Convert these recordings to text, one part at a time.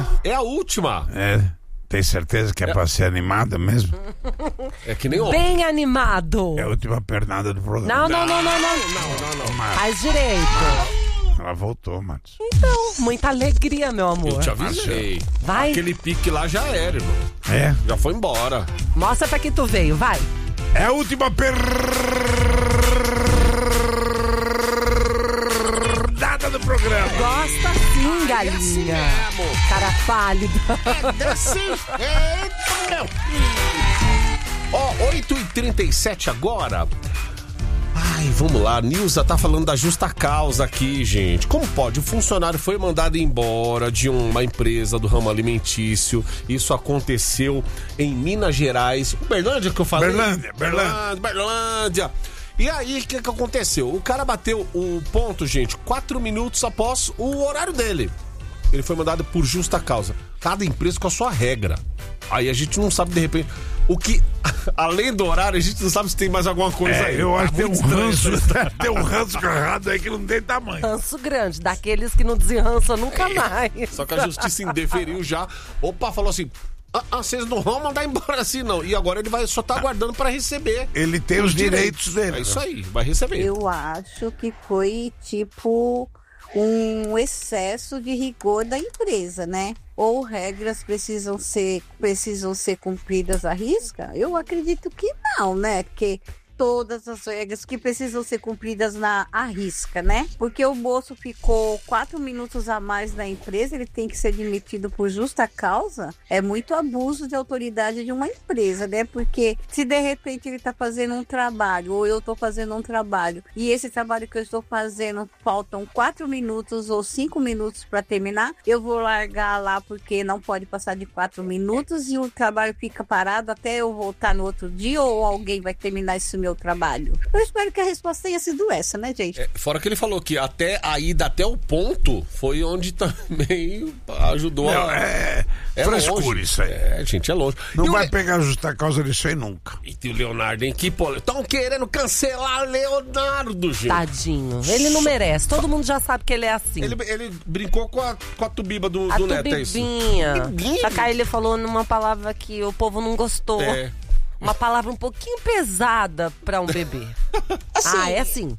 É a última. Tem certeza que é pra ser animada mesmo? É que nem Bem animado. É a última pernada do programa. Não. Faz direito. Ela voltou, Matos. Então, muita alegria, meu amor. Eu te avisei. Vai. Aquele pique lá já era, irmão. É? Já foi embora. Mostra pra que tu veio, vai. É a última pernada do programa. Gosta sim, galinha. Cara pálido. Ó, 8h37 agora. Ai, vamos lá, Nilza tá falando da justa causa aqui, gente. Como pode? O funcionário foi mandado embora de uma empresa do ramo alimentício. Isso aconteceu em Minas Gerais. Uberlândia que eu falei? Berlândia. E aí, o que aconteceu? O cara bateu o ponto, gente, 4 minutos após o horário dele. Ele foi mandado por justa causa. Cada empresa com a sua regra. Aí a gente não sabe, de repente, o que... Além do horário, a gente não sabe se tem mais alguma coisa aí. Eu acho que tem um ranço, tem um ranço errado aí que não tem tamanho. Ranço grande, daqueles que não desenrançam nunca mais. Só que a justiça indeferiu já. Opa, falou assim... vocês não vão mandar embora assim, não. E agora ele vai só tá aguardando pra receber. Ele tem os direitos dele. É isso aí, vai receber. Eu acho que foi tipo um excesso de rigor da empresa, né? Ou regras precisam ser cumpridas à risca? Eu acredito que não, né? Porque todas as regras que precisam ser cumpridas à risca, né? Porque o moço ficou 4 minutos a mais na empresa, ele tem que ser demitido por justa causa. É muito abuso de autoridade de uma empresa, né? Porque se de repente ele tá fazendo um trabalho, ou eu tô fazendo um trabalho, e esse trabalho que eu estou fazendo faltam 4 minutos ou 5 minutos para terminar, eu vou largar lá porque não pode passar de 4 minutos e o trabalho fica parado até eu voltar no outro dia, ou alguém vai terminar esse meu trabalho. Eu espero que a resposta tenha sido essa, né, gente? Fora que ele falou que até a ida até o ponto foi onde também ajudou É frescura longe. Isso aí. Gente, é longe. Não vai pegar justa causa disso aí nunca. E o Leonardo, hein? Que estão querendo cancelar Leonardo, gente. Tadinho. Ele não merece. Todo mundo já sabe que ele é assim. Ele brincou com a tubiba do Neto, é isso? Tubibinha. Só que aí ele falou numa palavra que o povo não gostou. Uma palavra um pouquinho pesada pra um bebê. Assim, é assim.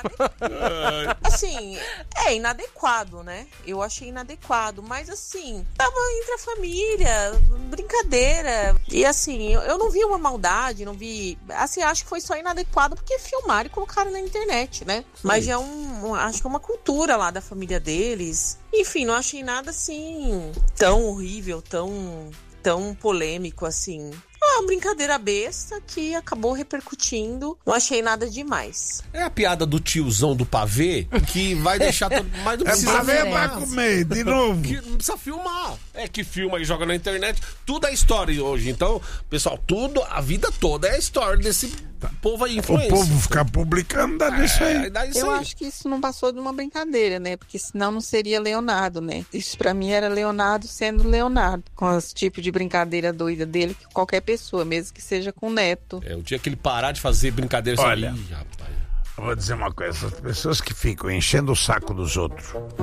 Assim, é inadequado, né? Eu achei inadequado, mas assim, tava entre a família, brincadeira. E assim, eu não vi uma maldade, não vi... Assim, acho que foi só inadequado porque filmaram e colocaram na internet, né? Sim. Mas acho que é uma cultura lá da família deles. Enfim, não achei nada assim tão horrível, tão polêmico assim. Uma brincadeira besta que acabou repercutindo. Não achei nada demais. É a piada do tiozão do pavê que vai deixar todo... Mas não precisa pavê pra comer, de novo. Que não precisa filmar. É que filma e joga na internet. Tudo é história hoje. Então, pessoal, a vida toda é história desse povo aí, influência. O povo ficar publicando, dá isso aí. Eu acho que isso não passou de uma brincadeira, né? Porque senão não seria Leonardo, né? Isso pra mim era Leonardo sendo Leonardo. Com esse tipo de brincadeira doida dele, que qualquer pessoa, mesmo que seja com o neto. O dia que ele parar de fazer brincadeira... Olha, rapaz. Eu vou dizer uma coisa. As pessoas que ficam enchendo o saco dos outros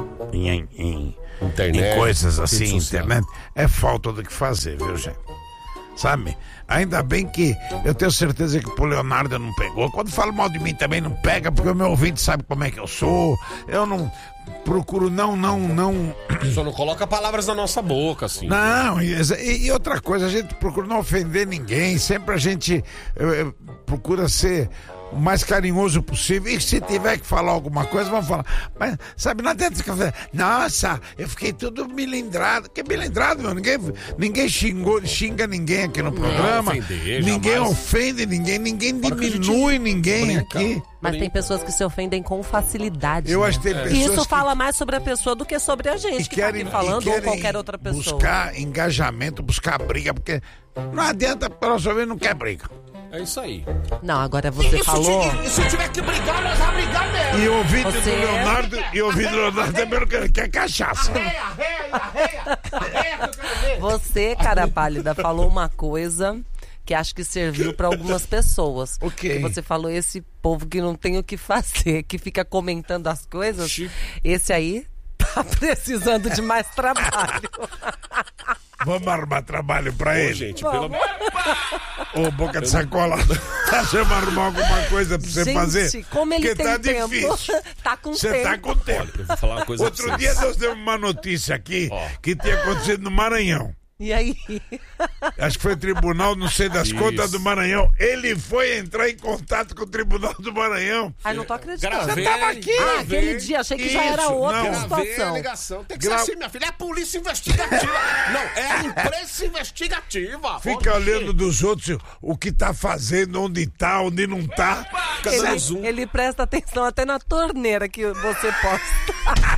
em coisas assim, internet, é falta do que fazer, viu, gente? Sabe? Ainda bem que eu tenho certeza que pro Leonardo não pegou. Quando fala mal de mim também não pega, porque o meu ouvinte sabe como é que eu sou. Eu não procuro não. Só não coloca palavras na nossa boca, assim. Não, e outra coisa, a gente procura não ofender ninguém. Sempre a gente procura ser o mais carinhoso possível. E se tiver que falar alguma coisa, vamos falar. Mas, sabe, não adianta ficar falando, nossa, eu fiquei tudo milindrado. Que milindrado, meu? Ninguém xinga ninguém aqui no programa. Ninguém ofende ninguém diminui ninguém aqui. Mas tem pessoas que se ofendem com facilidade. Eu acho que tem pessoas e isso fala mais sobre a pessoa do que sobre a gente que tá aqui falando, ou qualquer outra pessoa. Buscar engajamento, buscar briga, porque não adianta, pelo menos não quer briga. É isso aí. Não, agora você falou... Se tiver que brigar, nós vamos brigar mesmo. E ouvido do Leonardo, também quer cachaça. Arreia, Você, cara pálida, falou uma coisa que acho que serviu pra algumas pessoas. O quê? Você falou esse povo que não tem o que fazer, que fica comentando as coisas. Esse aí tá precisando de mais trabalho. Vamos arrumar trabalho pra ele. Gente, pelo amor... Ô, boca de sacola, deixa eu arrumar alguma coisa pra você fazer. Gente, como ele porque tem tá tempo. difícil. Tá com Você tempo. tá com tempo. Olha, eu vou falar uma coisa Outro pra dia vocês. nós demos uma notícia aqui que tinha acontecido no Maranhão. E aí? Acho que foi tribunal, não sei das contas do Maranhão. Ele foi entrar em contato com o tribunal do Maranhão. Ai, não tô acreditando. Gravei, Você tava aqui. Ah, aquele dia, achei que já era Isso, outra não. Gravei a situação. ligação. Tem que ser assim, minha filha. É a polícia investigativa. Não, é a imprensa investigativa. Fica olhando dos outros o que tá fazendo, onde tá, onde não tá. Fica dando zoom. Ele presta atenção até na torneira que você posta.